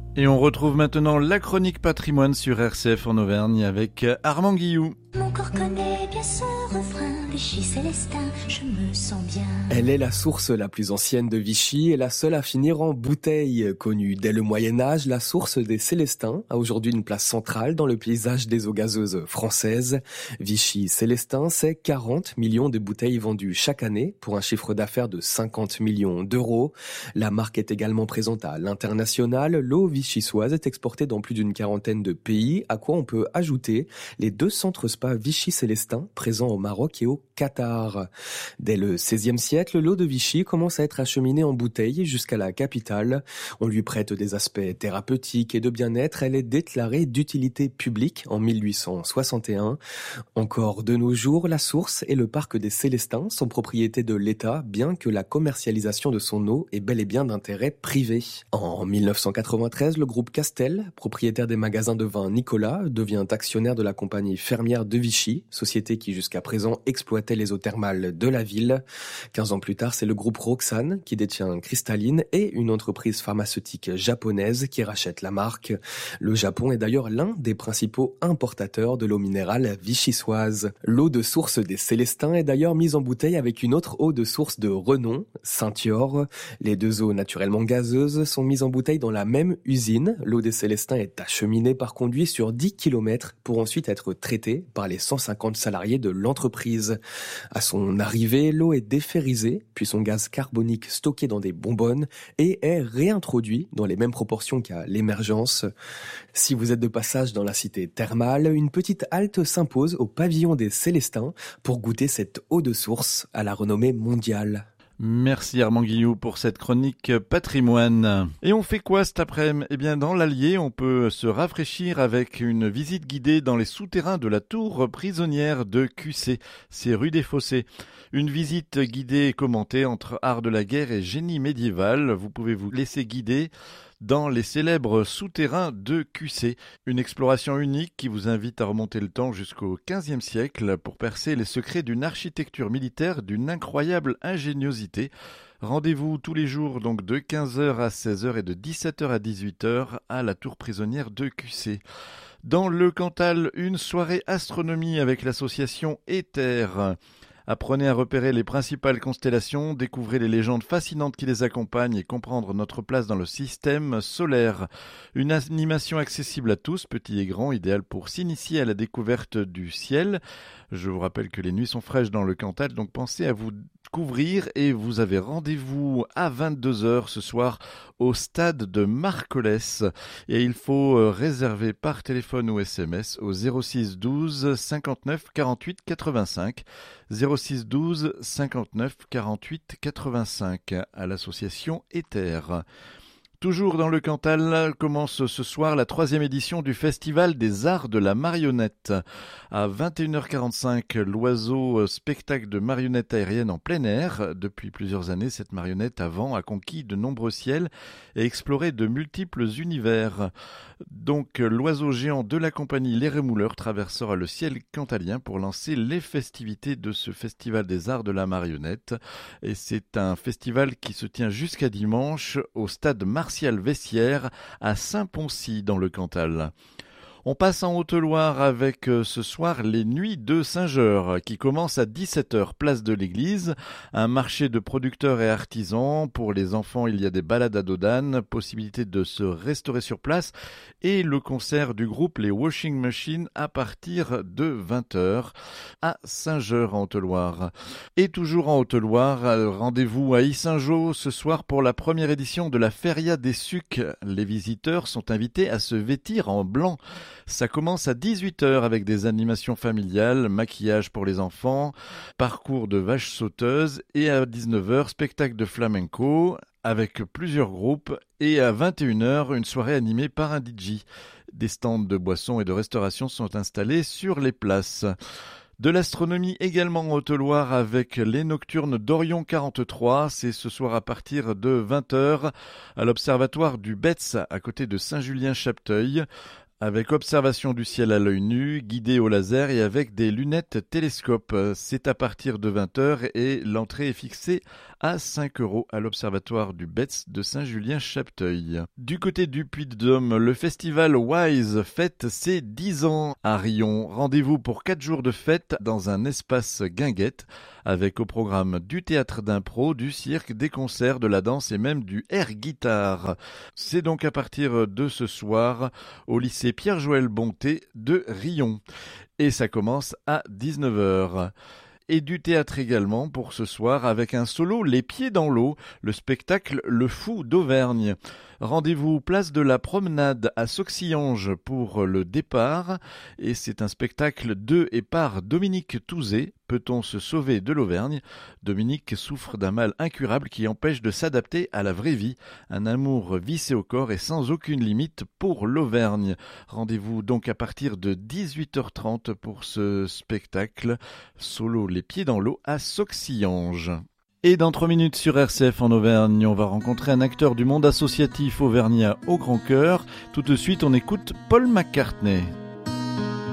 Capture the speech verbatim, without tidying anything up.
Et on retrouve maintenant la chronique patrimoine sur R C F en Auvergne avec Armand Guillou. Mon corps connaît bien ce refrain, Vichy Célestin, je me sens bien. Elle est la source la plus ancienne de Vichy et la seule à finir en bouteille. Connue dès le Moyen-Âge, la source des Célestins a aujourd'hui une place centrale dans le paysage des eaux gazeuses françaises. Vichy Célestin, c'est quarante millions de bouteilles vendues chaque année pour un chiffre d'affaires de cinquante millions d'euros. La marque est également présente à l'international. L'eau vichysoise est exportée dans plus d'une quarantaine de pays, à quoi on peut ajouter les deux centres spa Vichy Célestin présents au Maroc et au Qatar. Dès le seizième siècle, l'eau de Vichy commence à être acheminée en bouteille jusqu'à la capitale. On lui prête des aspects thérapeutiques et de bien-être. Elle est déclarée d'utilité publique en mille huit cent soixante et un. Encore de nos jours, la source et le parc des Célestins sont propriété de l'État, bien que la commercialisation de son eau est bel et bien d'intérêt privé. En mille neuf cent quatre-vingt-treize, le groupe Castel, propriétaire des magasins de vin Nicolas, devient actionnaire de la compagnie fermière de Vichy, société qui jusqu'à présent exploitait les eaux thermales de la ville. Quinze ans plus tard, c'est le groupe Roxane qui détient Cristalline et une entreprise pharmaceutique japonaise qui rachète la marque. Le Japon est d'ailleurs l'un des principaux importateurs de l'eau minérale vichysoise. L'eau de source des Célestins est d'ailleurs mise en bouteille avec une autre eau de source de renom, Saint-Yor. Les deux eaux naturellement gazeuses sont mises en bouteille dans la même usine. L'eau des Célestins est acheminée par conduit sur dix kilomètres pour ensuite être traitée par les cent cinquante salariés de l'entreprise. À son arrivée, l'eau est déferrisée, puis son gaz carbonique stocké dans des bonbonnes et est réintroduit dans les mêmes proportions qu'à l'émergence. Si vous êtes de passage dans la cité thermale, une petite halte s'impose au pavillon des Célestins pour goûter cette eau de source à la renommée mondiale. Merci Armand Guillou pour cette chronique patrimoine. Et on fait quoi cet après-midi ? Eh bien dans l'Allier, on peut se rafraîchir avec une visite guidée dans les souterrains de la tour prisonnière de Cussé. C'est rue des Fossés. Une visite guidée et commentée entre art de la guerre et génie médiéval. Vous pouvez vous laisser guider dans les célèbres souterrains de Cussé. Une exploration unique qui vous invite à remonter le temps jusqu'au quinzième siècle pour percer les secrets d'une architecture militaire d'une incroyable ingéniosité. Rendez-vous tous les jours donc de quinze heures à seize heures et de dix-sept heures à dix-huit heures à la tour prisonnière de Cussé. Dans le Cantal, une soirée astronomie avec l'association Éther. Apprenez à repérer les principales constellations, découvrez les légendes fascinantes qui les accompagnent et comprendre notre place dans le système solaire. Une animation accessible à tous, petits et grands, idéale pour s'initier à la découverte du ciel. Je vous rappelle que les nuits sont fraîches dans le Cantal, donc pensez à vous couvrir et vous avez rendez-vous à vingt-deux heures ce soir au stade de Marcollès. Et il faut réserver par téléphone ou S M S au zéro six douze cinquante-neuf quarante-huit quatre-vingt-cinq. zéro six douze cinquante-neuf quarante-huit quatre-vingt-cinq à l'association Éther. Toujours dans le Cantal, commence ce soir la troisième édition du Festival des Arts de la Marionnette. À vingt et une heures quarante-cinq, l'oiseau spectacle de marionnettes aériennes en plein air. Depuis plusieurs années, cette marionnette à vent a conquis de nombreux ciels et exploré de multiples univers. Donc, l'oiseau géant de la compagnie Les Rémouleurs traversera le ciel cantalien pour lancer les festivités de ce Festival des Arts de la Marionnette. Et c'est un festival qui se tient jusqu'à dimanche au stade Martial Vessière à Saint-Poncy dans le Cantal. On passe en Haute-Loire avec euh, ce soir les Nuits de Saint-Jeure qui commencent à dix-sept heures, place de l'église. Un marché de producteurs et artisans. Pour les enfants, il y a des balades à dos d'âne, possibilité de se restaurer sur place et le concert du groupe Les Washing Machines à partir de vingt heures à Saint-Jeure en Haute-Loire. Et toujours en Haute-Loire, rendez-vous à Yssingeaux ce soir pour la première édition de la Feria des Sucs. Les visiteurs sont invités à se vêtir en blanc. Ça commence à dix-huit heures avec des animations familiales, maquillage pour les enfants, parcours de vaches sauteuses et à dix-neuf heures, spectacle de flamenco avec plusieurs groupes et à vingt et une heures, une soirée animée par un D J. Des stands de boissons et de restauration sont installés sur les places. De l'astronomie également en Haute-Loire avec les nocturnes d'Orion quarante-trois. C'est ce soir à partir de vingt heures à l'observatoire du Betz à côté de Saint-Julien-Chapteuil. avec observation du ciel à l'œil nu, guidé au laser et avec des lunettes télescope. C'est à partir de vingt heures et l'entrée est fixée à cinq euros à l'observatoire du Betz de Saint-Julien-Chapteuil. Du côté du Puy-de-Dôme, le festival Wise fête ses dix ans à Riom. Rendez-vous pour quatre jours de fête dans un espace guinguette avec au programme du théâtre d'impro, du cirque, des concerts, de la danse et même du air guitare. C'est donc à partir de ce soir au lycée Pierre-Joël Bonté de Riom. Et ça commence à dix-neuf heures. Et du théâtre également pour ce soir avec un solo Les Pieds dans l'eau, le spectacle Le Fou d'Auvergne. Rendez-vous place de la Promenade à Sauxillange pour le départ et c'est un spectacle de et par Dominique Touzé. Peut-on se sauver de l'Auvergne ? Dominique souffre d'un mal incurable qui empêche de s'adapter à la vraie vie. Un amour vissé au corps et sans aucune limite pour l'Auvergne. Rendez-vous donc à partir de dix-huit heures trente pour ce spectacle solo Les Pieds dans l'eau à Sauxillange. Et dans trois minutes sur R C F en Auvergne, on va rencontrer un acteur du monde associatif auvergnat au grand cœur. Tout de suite, on écoute Paul McCartney.